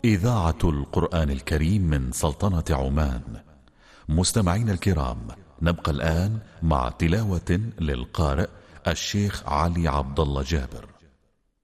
إذاعة القرآن الكريم من سلطنة عمان. مستمعين الكرام، نبقى الآن مع تلاوة للقارئ الشيخ علي عبد الله جابر.